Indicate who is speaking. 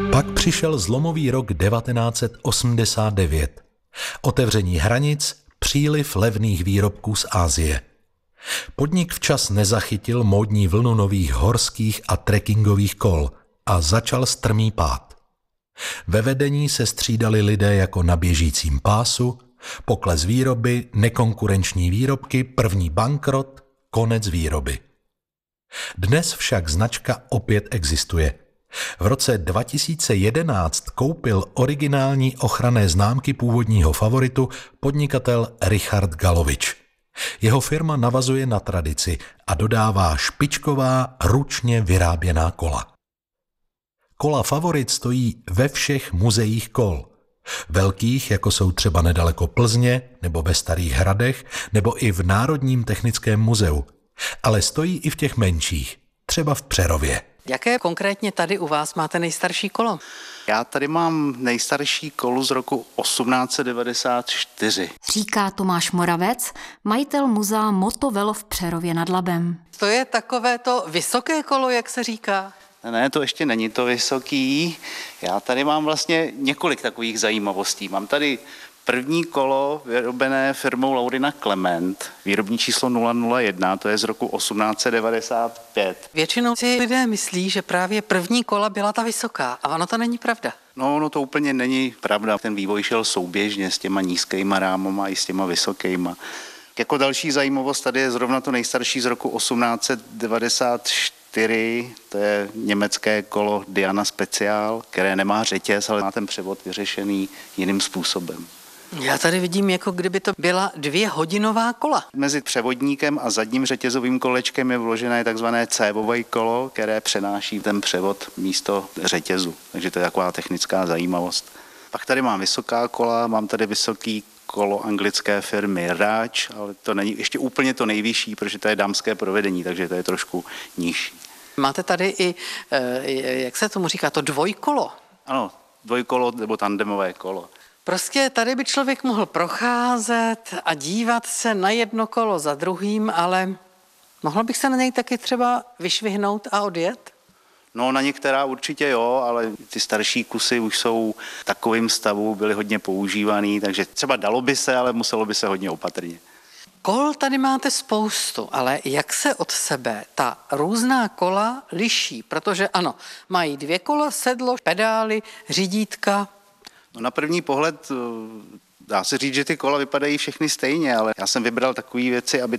Speaker 1: Pak přišel zlomový rok 1989. Otevření hranic, příliv levných výrobků z Asie. Podnik včas nezachytil módní vlnu nových horských a trekkingových kol a začal strmý pád. Ve vedení se střídali lidé jako na běžícím pásu, pokles výroby, nekonkurenční výrobky, první bankrot, konec výroby. Dnes však značka opět existuje. V roce 2011 koupil originální ochranné známky původního favoritu podnikatel Richard Galovič. Jeho firma navazuje na tradici a dodává špičková, ručně vyráběná kola. Kola Favorit stojí ve všech muzeích kol. Velkých, jako jsou třeba nedaleko Plzně, nebo ve Starých Hradech, nebo i v Národním technickém muzeu. Ale stojí i v těch menších, třeba v Přerově.
Speaker 2: Jaké konkrétně tady u vás máte nejstarší kolo?
Speaker 3: Já tady mám nejstarší kolo z roku 1894.
Speaker 4: Říká Tomáš Moravec, majitel muzea Motovelo v Přerově nad Labem.
Speaker 2: To je takové to vysoké kolo, jak se říká?
Speaker 3: Ne, to ještě není to vysoký. Já tady mám vlastně několik takových zajímavostí. Mám tady první kolo vyrobené firmou Laurina Clement, výrobní číslo 001, to je z roku 1895.
Speaker 2: Většinou si lidé myslí, že právě první kola byla ta vysoká, a ono to není pravda.
Speaker 3: No, ono to úplně není pravda. Ten vývoj šel souběžně s těma nízkýma rámama i s těma vysokýma. Jako další zajímavost tady je zrovna to nejstarší z roku 1894, to je německé kolo Diana Special, které nemá řetěz, ale má ten převod vyřešený jiným způsobem.
Speaker 2: Já tady vidím, jako kdyby to byla 2hodinová kola.
Speaker 3: Mezi převodníkem a zadním řetězovým kolečkem je vložené takzvané cévové kolo, které přenáší ten převod místo řetězu. Takže to je taková technická zajímavost. Pak tady mám vysoká kola, mám tady vysoký kolo anglické firmy Raj, ale to není ještě úplně to nejvyšší, protože to je dámské provedení, takže to je trošku nižší.
Speaker 2: Máte tady i, jak se tomu říká, to dvojkolo.
Speaker 3: Ano, dvojkolo nebo tandemové kolo.
Speaker 2: Prostě tady by člověk mohl procházet a dívat se na jedno kolo za druhým, ale mohl bych se na něj taky třeba vyšvihnout a odjet?
Speaker 3: No, na některá určitě jo, ale ty starší kusy už jsou v takovém stavu, byly hodně používaný, takže třeba dalo by se, ale muselo by se hodně opatrně.
Speaker 2: Kol tady máte spoustu, ale jak se od sebe ta různá kola liší? Protože ano, mají 2 kola, sedlo, pedály, řídítka.
Speaker 3: No, na první pohled dá se říct, že ty kola vypadají všechny stejně, ale já jsem vybral takové věci, aby